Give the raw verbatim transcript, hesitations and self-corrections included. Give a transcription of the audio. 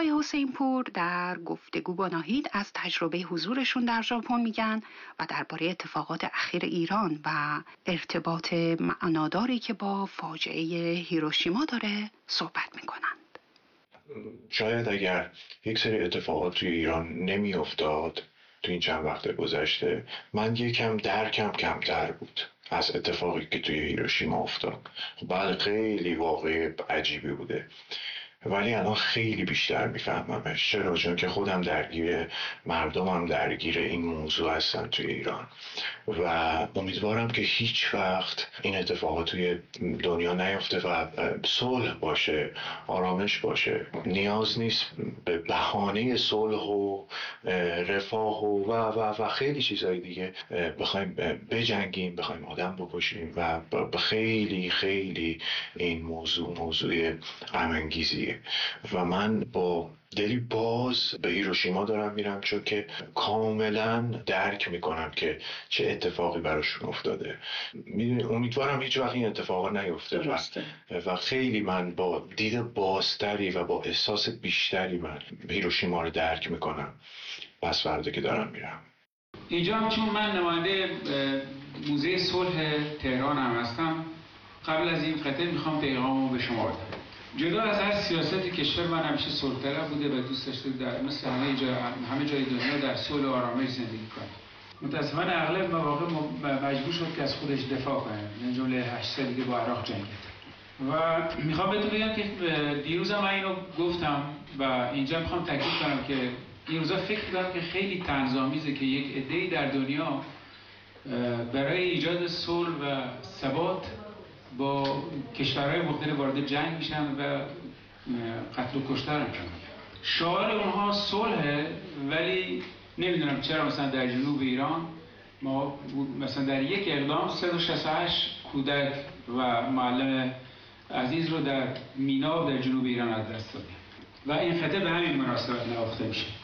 آقای حسین پور در گفتگو با ناهید از تجربه حضورشون در ژاپن میگن و درباره اتفاقات اخیر ایران و ارتباط معناداری که با فاجعه هیروشیما داره صحبت میکنند. شاید اگر یک سری اتفاقات توی ایران نمی افتاد تو این چند وقت گذشته، من یکم درکم کمتر بود از اتفاقی که توی هیروشیما افتاد. بله خیلی واقعی عجیبی بوده، ولی الان خیلی بیشتر میفهممش. چرا؟ چون که خودم درگیر، مردمم درگیر این موضوع هستن توی ایران و امیدوارم که هیچ وقت این اتفاقات توی دنیا نیفته و صلح باشه، آرامش باشه. نیاز نیست به بهانه صلح و رفاه و و و خیلی چیزهای دیگه بخوایم بجنگیم، بخوایم آدم بکشیم و خیلی خیلی این موضوع موضوع غم انگیزیه و من با دلی باز به هیروشیما دارم میرم، چون که کاملا درک میکنم که چه اتفاقی براشون افتاده. میدونی امیدوارم هیچ وقت این اتفاقا نیفته و, و خیلی من با دید بازتری و با احساس بیشتری من هیروشیما رو درک میکنم پس فردا که دارم میرم اینجا. هم چون من نماینده موزه صلح تهران هم هستم، قبل از این خطر میخوام پیغامو به شما بدم. جدا از هر سیاستی کشور من همیشه صلح طلب بوده و دوست داشته در مثل همه جای همه جای دنیا در صلح و آرامش زندگی کنه. متاسفانه اغلب مواقع مجبور شد که از خودش دفاع کنه، من جمله هشت سالی که با عراق جنگید. و میخوام بهتون بگم که دیروز من اینو گفتم و اینجا میخوام تاکید کنم که این روزا فکر می‌کنم که خیلی طنزآمیزه که یک عده‌ای در دنیا برای ایجاد صلح و ثبات با کشورهای مختلف وارد جنگ میشن و قتل و کشتار میکنن. شعار اونها صلحه، ولی نمیدونم چرا مثلا در جنوب ایران ما مثلا در یک اقدام صد و شصت و هشت کودک و معلم عزیز رو در مینا و در جنوب ایران از دست دادیم و این خطه به همین مناسبت نواخته میشه.